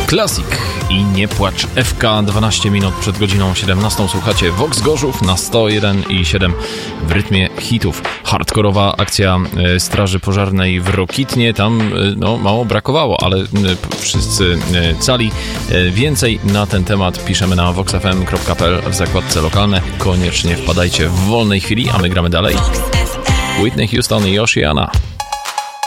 Klasik i Nie płacz FK, 12 minut przed godziną 17. Słuchacie Vox Gorzów na 101,7 w rytmie hitów. Hardkorowa akcja Straży Pożarnej w Rokitnie, tam mało brakowało, ale wszyscy cali. Więcej na ten temat piszemy na voxfm.pl w zakładce lokalne. Koniecznie wpadajcie w wolnej chwili, a my gramy dalej. Whitney Houston i Oceana.